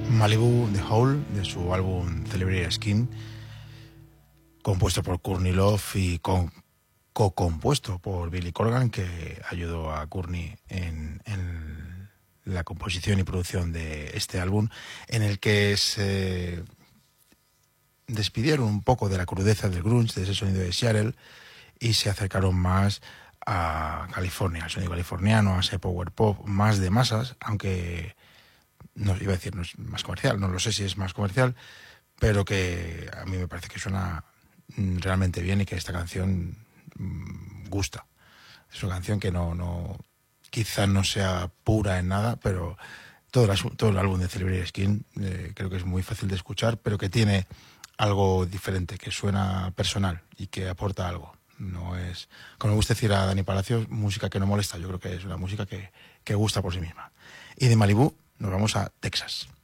Malibu The Hole, de su álbum Celebrity Skin, compuesto por Courtney Love y co-compuesto por Billy Corgan, que ayudó a Courtney en la composición y producción de este álbum, en el que se despidieron un poco de la crudeza del grunge, de ese sonido de Seattle, y se acercaron más a California, al sonido californiano, a ese power pop más de masas, aunque no iba a decir no es más comercial, no lo sé si es más comercial, pero que a mí me parece que suena realmente bien y que esta canción gusta. Es una canción que quizá no sea pura en nada, pero todo el álbum de Celebrity Skin creo que es muy fácil de escuchar, pero que tiene algo diferente, que suena personal y que aporta algo. No es, como me gusta decir a Dani Palacios, música que no molesta. Yo creo que es una música que gusta por sí misma. Y de Malibú nos vamos a Texas.